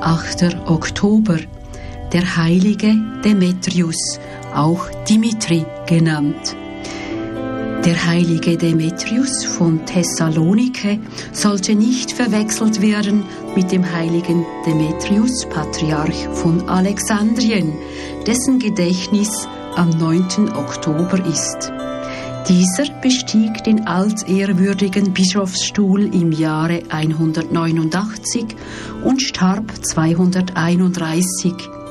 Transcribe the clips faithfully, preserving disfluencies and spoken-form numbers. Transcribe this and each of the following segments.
achter Oktober, der heilige Demetrius, auch Dimitri genannt. Der heilige Demetrius von Thessalonike sollte nicht verwechselt werden mit dem heiligen Demetrius, Patriarch von Alexandrien, dessen Gedächtnis am neunten Oktober ist. Dieser bestieg den altehrwürdigen Bischofsstuhl im Jahre hundertneunundachtzig und starb zweihunderteinunddreißig.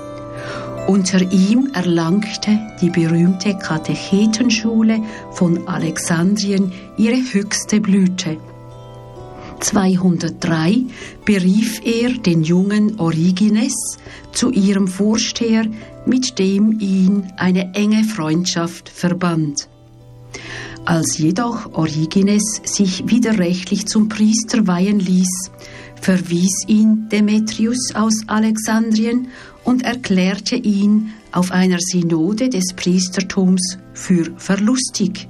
Unter ihm erlangte die berühmte Katechetenschule von Alexandrien ihre höchste Blüte. zweihundertdrei berief er den jungen Origenes zu ihrem Vorsteher, mit dem ihn eine enge Freundschaft verband. Als jedoch Origenes sich widerrechtlich zum Priester weihen ließ, verwies ihn Demetrius aus Alexandrien und erklärte ihn auf einer Synode des Priestertums für verlustig.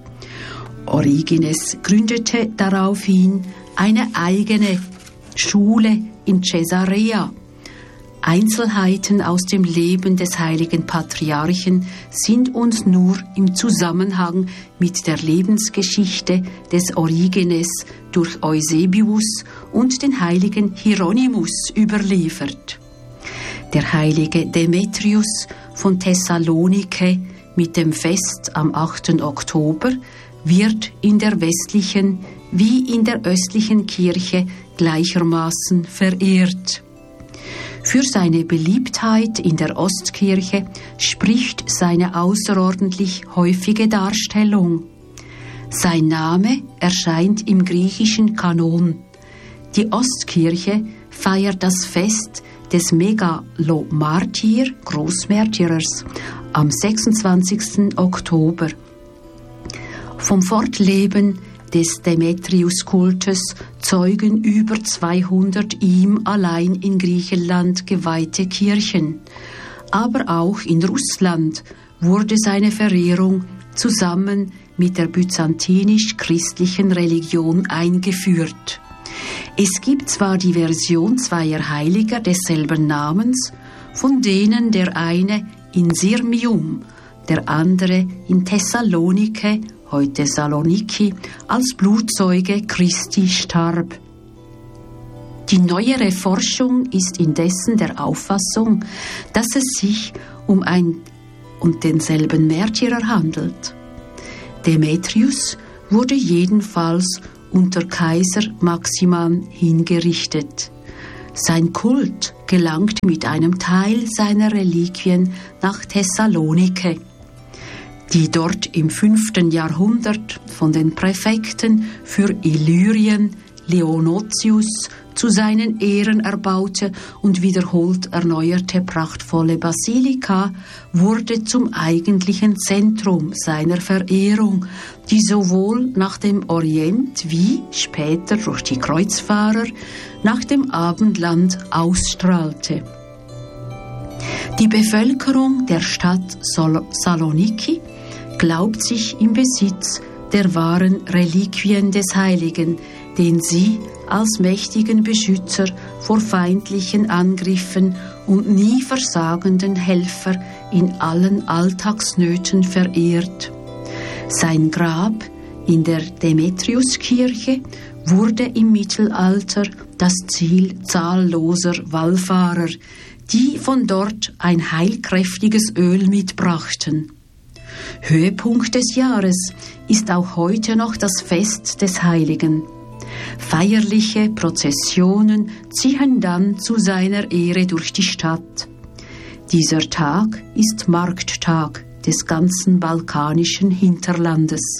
Origenes gründete daraufhin eine eigene Schule in Caesarea. Einzelheiten aus dem Leben des heiligen Patriarchen sind uns nur im Zusammenhang mit der Lebensgeschichte des Origenes durch Eusebius und den heiligen Hieronymus überliefert. Der heilige Demetrius von Thessalonike mit dem Fest am achten Oktober wird in der westlichen wie in der östlichen Kirche gleichermaßen verehrt. Für seine Beliebtheit in der Ostkirche spricht seine außerordentlich häufige Darstellung. Sein Name erscheint im griechischen Kanon. Die Ostkirche feiert das Fest des Megalomartyr, Großmärtyrers, am sechsundzwanzigsten Oktober. Vom Fortleben des Demetrius-Kultes zeugen über zweihundert ihm allein in Griechenland geweihte Kirchen. Aber auch in Russland wurde seine Verehrung zusammen mit der byzantinisch-christlichen Religion eingeführt. Es gibt zwar die Version zweier Heiliger desselben Namens, von denen der eine in Sirmium, der andere in Thessalonike, heute Saloniki, als Blutzeuge Christi starb. Die neuere Forschung ist indessen der Auffassung, dass es sich um ein und denselben Märtyrer handelt. Demetrius wurde jedenfalls unter Kaiser Maximan hingerichtet. Sein Kult gelangt mit einem Teil seiner Reliquien nach Thessalonike, die dort im fünften Jahrhundert von den Präfekten für Illyrien Leonotius zu seinen Ehren erbaute und wiederholt erneuerte prachtvolle Basilika wurde zum eigentlichen Zentrum seiner Verehrung, die sowohl nach dem Orient wie später durch die Kreuzfahrer nach dem Abendland ausstrahlte. Die Bevölkerung der Stadt Sol- Saloniki glaubt sich im Besitz der wahren Reliquien des Heiligen, den sie als mächtigen Beschützer vor feindlichen Angriffen und nie versagenden Helfer in allen Alltagsnöten verehrt. Sein Grab in der Demetriuskirche wurde im Mittelalter das Ziel zahlloser Wallfahrer, die von dort ein heilkräftiges Öl mitbrachten. Höhepunkt des Jahres ist auch heute noch das Fest des Heiligen. Feierliche Prozessionen ziehen dann zu seiner Ehre durch die Stadt. Dieser Tag ist Markttag des ganzen balkanischen Hinterlandes.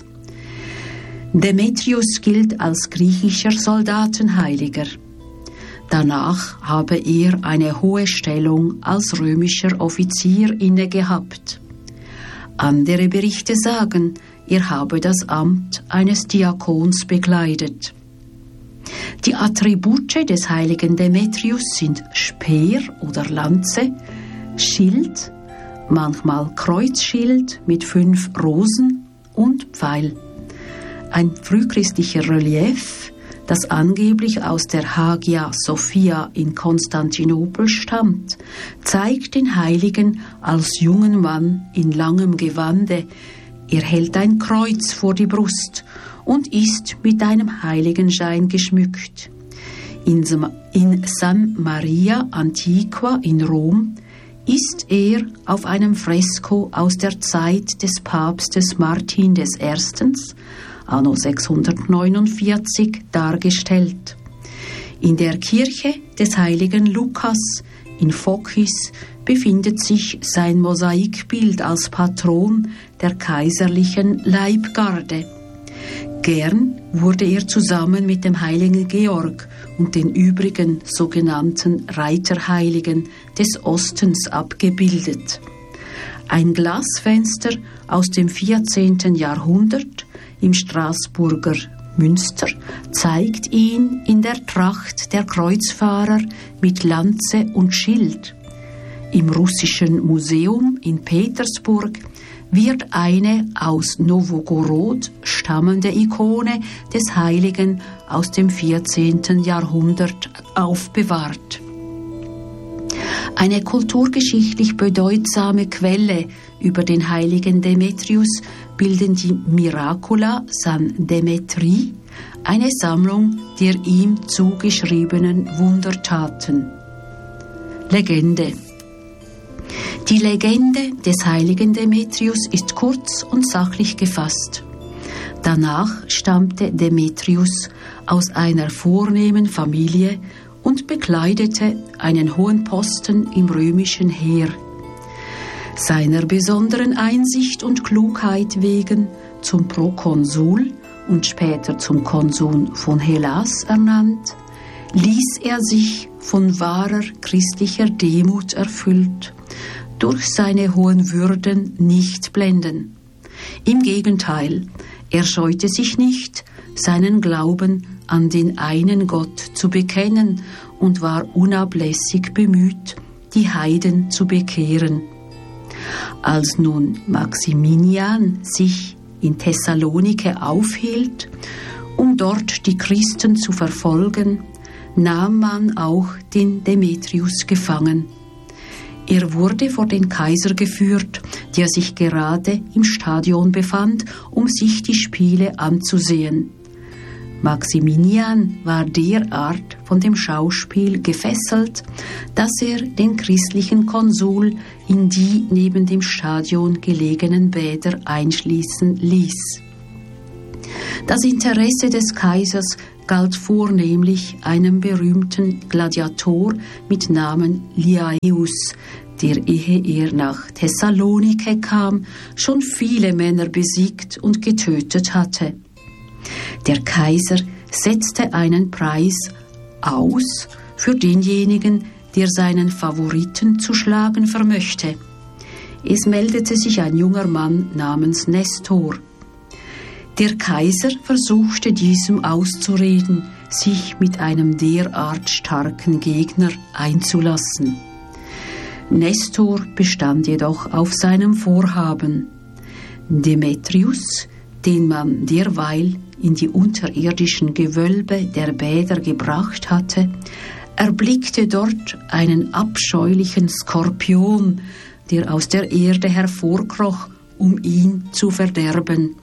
Demetrius gilt als griechischer Soldatenheiliger. Danach habe er eine hohe Stellung als römischer Offizier innegehabt. Andere Berichte sagen, er habe das Amt eines Diakons bekleidet. Die Attribute des heiligen Demetrius sind Speer oder Lanze, Schild, manchmal Kreuzschild mit fünf Rosen und Pfeil. Ein frühchristlicher Relief das angeblich aus der Hagia Sophia in Konstantinopel stammt, zeigt den Heiligen als jungen Mann in langem Gewande. Er hält ein Kreuz vor die Brust und ist mit einem Heiligenschein geschmückt. In San Maria Antiqua in Rom ist er auf einem Fresko aus der Zeit des Papstes Martin der Erste. Anno sechshundertneunundvierzig dargestellt. In der Kirche des heiligen Lukas in Phocis befindet sich sein Mosaikbild als Patron der kaiserlichen Leibgarde. Gern wurde er zusammen mit dem heiligen Georg und den übrigen sogenannten Reiterheiligen des Ostens abgebildet. Ein Glasfenster aus dem vierzehnten Jahrhundert im Straßburger Münster zeigt ihn in der Tracht der Kreuzfahrer mit Lanze und Schild. Im Russischen Museum in Petersburg wird eine aus Nowogorod stammende Ikone des Heiligen aus dem vierzehnten Jahrhundert aufbewahrt. Eine kulturgeschichtlich bedeutsame Quelle über den heiligen Demetrius bilden die Miracula San Demetrii, eine Sammlung der ihm zugeschriebenen Wundertaten. Legende. Die Legende des heiligen Demetrius ist kurz und sachlich gefasst. Danach stammte Demetrius aus einer vornehmen Familie und bekleidete einen hohen Posten im römischen Heer. Seiner besonderen Einsicht und Klugheit wegen zum Prokonsul und später zum Konsul von Hellas ernannt, ließ er sich von wahrer christlicher Demut erfüllt, durch seine hohen Würden nicht blenden. Im Gegenteil, er scheute sich nicht, seinen Glauben an den einen Gott zu bekennen und war unablässig bemüht, die Heiden zu bekehren. Als nun Maximinian sich in Thessalonike aufhielt, um dort die Christen zu verfolgen, nahm man auch den Demetrius gefangen. Er wurde vor den Kaiser geführt, der sich gerade im Stadion befand, um sich die Spiele anzusehen. Maximinian war derart von dem Schauspiel gefesselt, dass er den christlichen Konsul in die neben dem Stadion gelegenen Bäder einschließen ließ. Das Interesse des Kaisers galt vornehmlich einem berühmten Gladiator mit Namen Liaeus, der, ehe er nach Thessalonike kam, schon viele Männer besiegt und getötet hatte. Der Kaiser setzte einen Preis aus für denjenigen, der seinen Favoriten zu schlagen vermöchte. Es meldete sich ein junger Mann namens Nestor. Der Kaiser versuchte diesem auszureden, sich mit einem derart starken Gegner einzulassen. Nestor bestand jedoch auf seinem Vorhaben. Demetrius, den man derweil in die unterirdischen Gewölbe der Bäder gebracht hatte, erblickte dort einen abscheulichen Skorpion, der aus der Erde hervorkroch, um ihn zu verderben.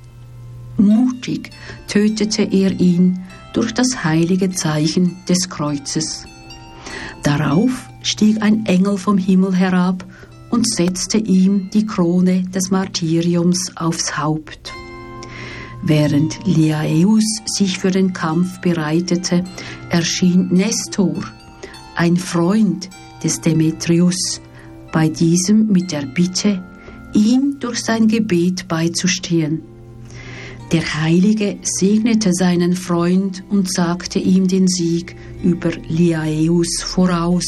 Mutig tötete er ihn durch das heilige Zeichen des Kreuzes. Darauf stieg ein Engel vom Himmel herab und setzte ihm die Krone des Martyriums aufs Haupt. Während Liaeus sich für den Kampf bereitete, erschien Nestor, ein Freund des Demetrius, bei diesem mit der Bitte, ihm durch sein Gebet beizustehen. Der Heilige segnete seinen Freund und sagte ihm den Sieg über Liaeus voraus.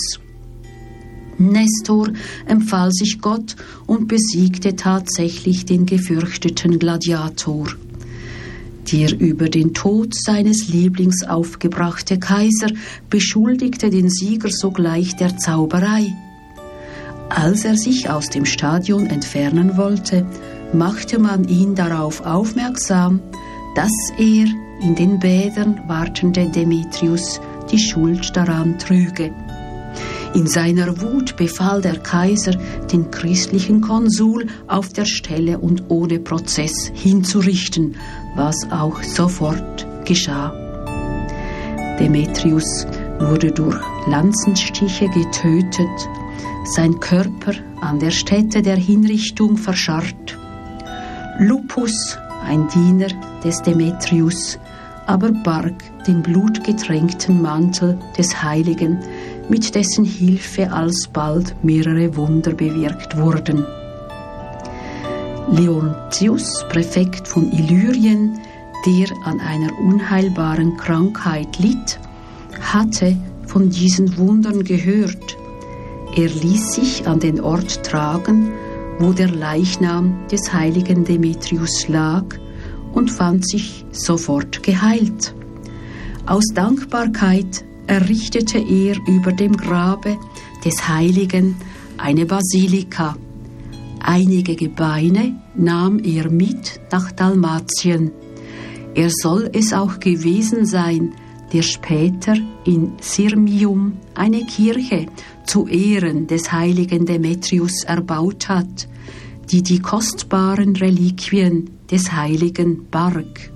Nestor empfahl sich Gott und besiegte tatsächlich den gefürchteten Gladiator. Der über den Tod seines Lieblings aufgebrachte Kaiser beschuldigte den Sieger sogleich der Zauberei. Als er sich aus dem Stadion entfernen wollte, machte man ihn darauf aufmerksam, dass er in den Bädern wartende Demetrius die Schuld daran trüge. In seiner Wut befahl der Kaiser, den christlichen Konsul auf der Stelle und ohne Prozess hinzurichten, was auch sofort geschah. Demetrius wurde durch Lanzenstiche getötet, sein Körper an der Stätte der Hinrichtung verscharrt. Lupus, ein Diener des Demetrius, aber barg den blutgetränkten Mantel des Heiligen, mit dessen Hilfe alsbald mehrere Wunder bewirkt wurden. Leontius, Präfekt von Illyrien, der an einer unheilbaren Krankheit litt, hatte von diesen Wundern gehört. Er ließ sich an den Ort tragen, wo der Leichnam des heiligen Demetrius lag, und fand sich sofort geheilt. Aus Dankbarkeit errichtete er über dem Grabe des Heiligen eine Basilika. Einige Gebeine nahm er mit nach Dalmatien. Er soll es auch gewesen sein, der später in Sirmium eine Kirche zu Ehren des heiligen Demetrius erbaut hat, die die kostbaren Reliquien des Heiligen barg.